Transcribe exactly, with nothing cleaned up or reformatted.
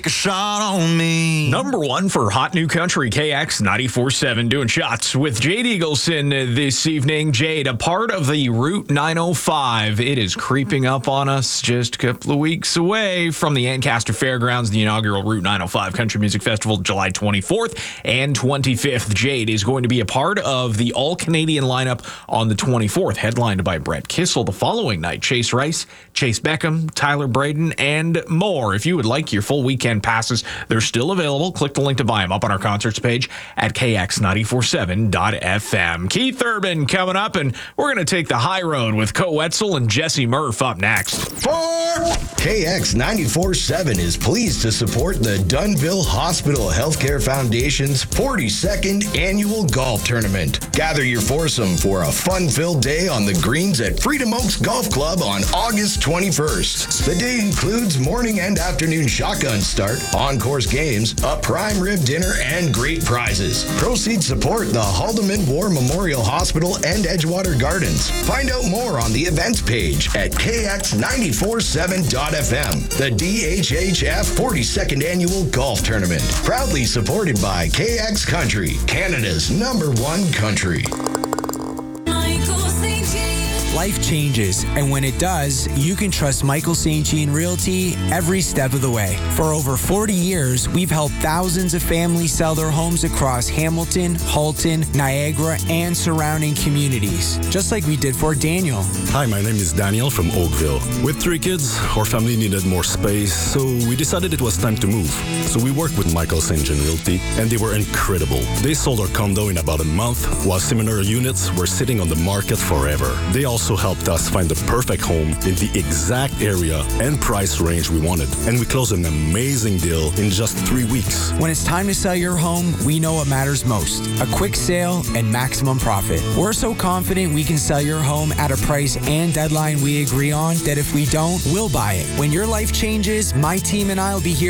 A shot on me. Number one for Hot New Country, K X ninety-four point seven, doing shots with Jade Eagleson this evening. Jade, a part of the Route nine oh five. It is creeping up on us just a couple of weeks away from the Ancaster Fairgrounds, the inaugural Route nine oh five Country Music Festival, July twenty-fourth and twenty-fifth. Jade is going to be a part of the all-Canadian lineup on the twenty-fourth, headlined by Brett Kissel. The following night, Chase Rice, Chase Beckham, Tyler Braden, and more. If you would like your full weekend passes, they're still available. Click the link to buy them up on our concerts page at K X ninety-four point seven dot F M. Keith Urban coming up, and we're going to take the high road with Co Wetzel and Jesse Murph up next. For K X ninety-four point seven is pleased to support the Dunville Hospital Healthcare Foundation's forty-second annual golf tournament. Gather your foursome for a fun-filled day on the greens at Freedom Oaks Golf Club on August twenty-first. The day includes morning and afternoon shotgun start, on-course games, a prime rib dinner, and great prizes. Proceeds support the Haldeman War Memorial Hospital and Edgewater Gardens. Find out more on the events page at K X ninety-four point seven dot F M. The D H H F forty-second Annual Golf Tournament. Proudly supported by K X Country, Canada's number one country. Life changes, and when it does, you can trust Michael Saint Jean Realty every step of the way. For over forty years, we've helped thousands of families sell their homes across Hamilton, Halton, Niagara, and surrounding communities, just like we did for Daniel. Hi, my name is Daniel from Oakville. With three kids, our family needed more space, so we decided it was time to move. So we worked with Michael Saint Jean Realty, and they were incredible. They sold our condo in about a month, while similar units were sitting on the market forever. They also also helped us find the perfect home in the exact area and price range we wanted. And we closed an amazing deal in just three weeks. When it's time to sell your home, we know what matters most: a quick sale and maximum profit. We're so confident we can sell your home at a price and deadline we agree on that if we don't, we'll buy it. When your life changes, my team and I will be here